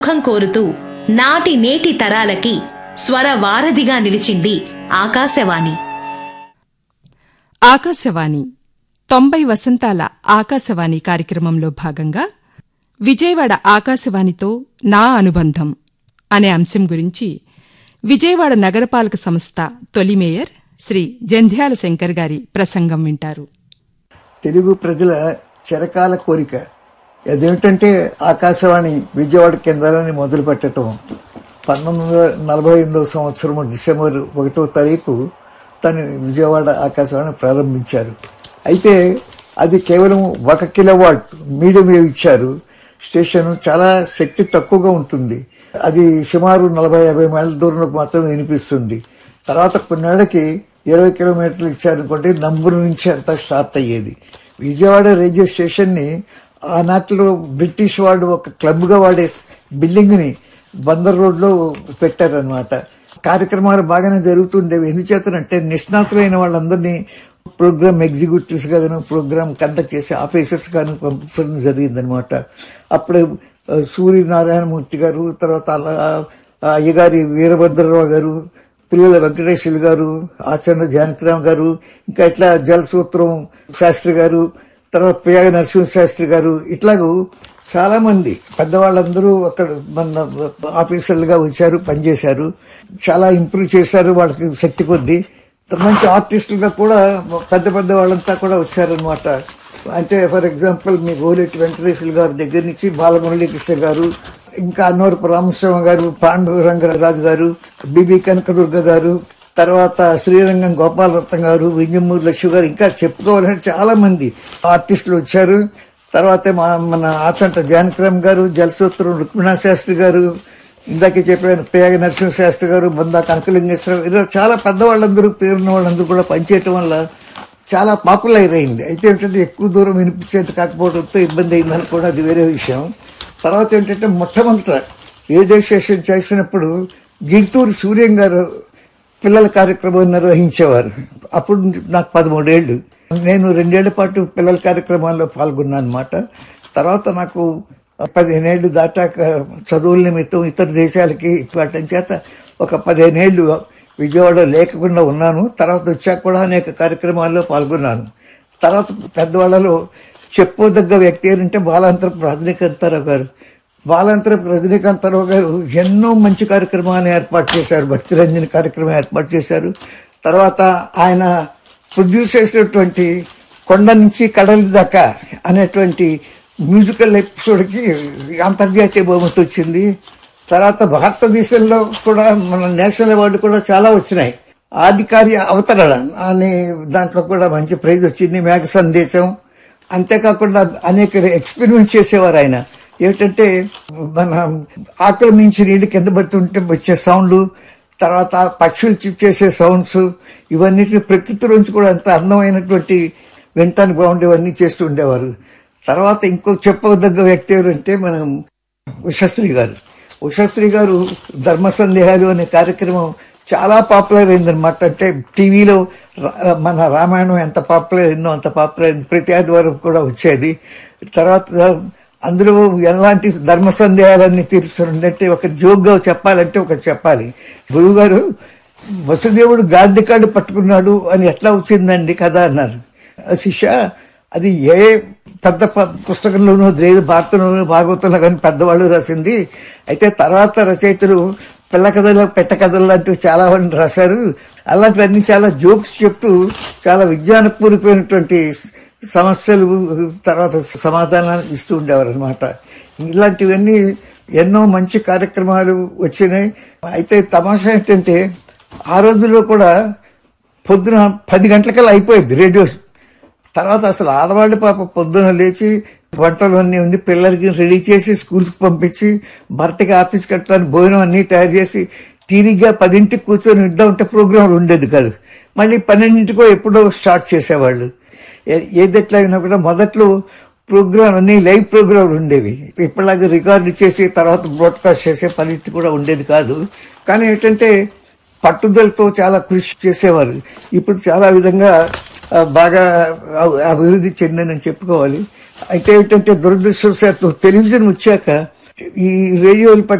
ముఖం కోరుతూ నాటి నేటి తరాలకి స్వర వారధిగా నిలిచింది ఆకాశవాణి. ఆకాశవాణి 90 వసంతాల ఆకాశవాణి కార్యక్రమంలో భాగంగా విజయవాడ ఆకాశవాణితో నా అనుబంధం అనే అంశం గురించి విజయవాడ నగరపాలక సంస్థ తొలి మేయర్ శ్రీ జంధ్యాల శంకర్ గారి ప్రసంగం వింటారు. తెలుగు ప్రజల చిరకాల కోరిక అదేమిటంటే ఆకాశవాణి విజయవాడ కేంద్రాన్ని మొదలు పెట్టడం. 1948 సంవత్సరం డిసెంబర్ 1వ తారీఖు తను విజయవాడ ఆకాశవాణి ప్రారంభించారు. అయితే అది కేవలం 1 కిలోవాట్ మీడియం వేవ్ ఇచ్చారు. స్టేషన్ చాలా శక్తి తక్కువగా ఉంటుంది. అది సుమారు 40-50 మైళ్ళ దూరంలో మాత్రమే వినిపిస్తుంది. తర్వాత కొన్నేళ్లకి 20 కిలోమీటర్లు ఇచ్చారనుకోండి, నంబూరు నుంచి అంతా స్టార్ట్ అయ్యేది. విజయవాడ రేడియో స్టేషన్ ని ఆనాటిలో బ్రిటిష్ వాడు ఒక క్లబ్ గా వాడే బిల్డింగ్ ని బందర్ రోడ్ లో పెట్టారనమాట. కార్యక్రమాలు బాగానే జరుగుతుండేవి. ఎందుచేతనంటే నిష్ణాతులైన వాళ్ళందరినీ ప్రోగ్రామ్ ఎగ్జిక్యూటివ్స్ గాను, ప్రోగ్రామ్ కండక్ట్ చేసే ఆఫీసర్స్ గాను పంపించడం జరిగిందనమాట. అప్పుడు సూర్యనారాయణమూర్తి గారు, తర్వాత అయ్యగారి వీరభద్రరావు గారు, పిల్లల వెంకటేశ్వర గారు, ఆచరణ జానకిరామ్ గారు, ఇంకా ఇట్లా జలసూత్రం శాస్త్రి గారు, తర్వాత పియాగ నరసింహ శాస్త్రి గారు, ఇట్లాగూ చాలా మంది పెద్దవాళ్ళందరూ అక్కడ మన ఆఫీసర్లుగా వచ్చారు, పనిచేశారు. చాలా ఇంప్రూవ్ చేశారు వాళ్ళకి శక్తి కొద్దీ. మంచి ఆర్టిస్టులుగా కూడా పెద్ద పెద్ద వాళ్ళంతా కూడా వచ్చారనమాట. అంటే ఫర్ ఎగ్జాంపుల్ మీ గోలెట్టి వెంకటేశ్వర గారి దగ్గర నుంచి బాలమురళీకృష్ణ గారు, ఇంకా అన్నవరపు రామస్వామి గారు, పాండురంగరాజు గారు, బిబి కనకదుర్గ గారు, తర్వాత శ్రీరంగం గోపాలరత్నం గారు, వింజమూరి లక్ష్మి గారు, ఇంకా చెప్పుకోవాలంటే చాలా మంది ఆర్టిస్టులు వచ్చారు. తర్వాత మన ఆచంట జానకిరామ్ గారు, జలసూత్రం రుక్మిణా శాస్త్రి గారు, ఇందాకే చెప్పాను పియాగ నరసింహ శాస్త్రి గారు, బందా కనకలింగేశ్వరరావు, ఇలా చాలా పెద్దవాళ్ళందరూ పేరున్న వాళ్ళందరూ కూడా పనిచేయటం వల్ల చాలా పాపులర్ అయింది. అయితే ఏంటంటే ఎక్కువ దూరం వినిపించేది కాకపోవడంతో ఇబ్బంది అయిందని కూడా అది వేరే విషయం. తర్వాత ఏంటంటే మొట్టమొదట రేడియో స్టేషన్ చేసినప్పుడు గిడుతూరు సూర్యం గారు పిల్లల కార్యక్రమం నిర్వహించేవారు. అప్పుడు నాకు 13 ఏళ్ళు. నేను 2 ఏళ్ల పాటు పిల్లల కార్యక్రమాల్లో పాల్గొన్నాను అనమాట. తర్వాత నాకు 15 ఏళ్ళు దాటాక చదువుల నిమిత్తం ఇతర దేశాలకి వాటి చేత ఒక 15 ఏళ్ళు విజయవాడ లేకుండా ఉన్నాను. తర్వాత వచ్చాక కూడా అనేక కార్యక్రమాల్లో పాల్గొన్నాను. తర్వాత పెద్దవాళ్లలో చెప్పుకోదగ్గ వ్యక్తి ఏంటంటే బాలాంతరపు రజనీకాంతారావు గారు. బాలాంతరపు రజనీకాంతారావు గారు ఎన్నో మంచి కార్యక్రమాలను ఏర్పాటు చేశారు. భక్తి రంజని కార్యక్రమం ఏర్పాటు చేశారు. తర్వాత ఆయన ప్రొడ్యూస్ చేసినటువంటి కొండ నుంచి కడలి దాకా అనేటువంటి మ్యూజికల్ ఎపిసోడ్కి అంతర్జాతీయ బహుమతి వచ్చింది. తర్వాత భారతదేశంలో కూడా మన నేషనల్ అవార్డు కూడా చాలా వచ్చినాయి. ఆదికార్య అవతరణ అనే దాంట్లో కూడా మంచి ప్రైజ్ వచ్చింది. మేఘ సందేశం. అంతేకాకుండా అనేక ఎక్స్పెరిమెంట్ చేసేవారు ఆయన. ఏమిటంటే మన ఆకుల మించి నీళ్లు కింద పడుతుంటే వచ్చే సౌండ్, తర్వాత పక్షులు చేసే సౌండ్స్, ఇవన్నిటిని ప్రకృతిలోంచి కూడా అంత అందమైనటువంటి వినటానికి బాగుండేవన్నీ చేస్తూ ఉండేవారు. తర్వాత ఇంకో చెప్పదగ్గ వ్యక్తి ఎవరంటే మనం ఉషశ్రీ గారు. ఉషశ్రీ గారు ధర్మ సందేహాలు అనే కార్యక్రమం చాలా పాపులర్ అయిందనమాట. అంటే టీవీలో మన రామాయణం ఎంత పాపులర్ అయిందో అంత పాపులర్ అయింది. ప్రతి ఆదివారం కూడా వచ్చేది. తర్వాత అందులో ఎలాంటి ధర్మ సందేహాలన్నీ తీరుస్తుందంటే ఒక జోక్గా చెప్పాలంటే ఒకటి చెప్పాలి. గురువు గారు వసుదేవుడు గాంధీ కార్డు పట్టుకున్నాడు అని ఎట్లా వచ్చిందండి కదా అన్నారు. శిష్య, అది ఏ పెద్ద పుస్తకంలోనూ లేదు, భారతంలోనూ భాగవతంలో కానీ పెద్దవాళ్ళు రాసింది. అయితే తర్వాత రచయితలు పిల్ల కథలు, పెట్ట కథలు లాంటివి చాలా మంది రాశారు. అలాంటివన్నీ చాలా జోక్స్ చెప్తూ చాలా విజ్ఞానపూర్వకమైనటువంటి సమస్యలు తర్వాత సమాధానాలు ఇస్తూ ఉండేవారు అనమాట. ఇలాంటివన్నీ ఎన్నో మంచి కార్యక్రమాలు వచ్చినాయి. అయితే తమాషా ఏంటంటే ఆ రోజుల్లో కూడా పొద్దున 10 గంటలకల్లా అయిపోయింది రేడియో. తర్వాత అసలు ఆడవాళ్ళు పాప పొద్దున లేచి వంటలు అన్నీ ఉంది, పిల్లలకి రెడీ చేసి స్కూల్స్కి పంపించి భర్తకి ఆఫీస్కి కట్టడానికి భోజనం అన్నీ తయారు చేసి తీరిగ్గా 10ంటికి కూర్చొని ఇద్దామంటే ప్రోగ్రాంలు ఉండేది కాదు. మళ్ళీ 12ంటికో ఎప్పుడో స్టార్ట్ చేసేవాళ్ళు. ఏది ఎట్లా అయినా కూడా మొదట్లో ప్రోగ్రాం అన్ని లైవ్ ప్రోగ్రాంలు ఉండేవి. ఇప్పటిలాగా రికార్డు చేసి తర్వాత బ్రాడ్కాస్ట్ చేసే పరిస్థితి కూడా ఉండేది కాదు. కానీ ఏంటంటే పట్టుదలతో చాలా కృషి చేసేవారు. ఇప్పుడు చాలా విధంగా బాగా అభివృద్ధి చెందిందని చెప్పుకోవాలి. అయితే ఏంటంటే దురదృష్టవశాత్తు టెలివిజన్ వచ్చాక ఈ రేడియోలు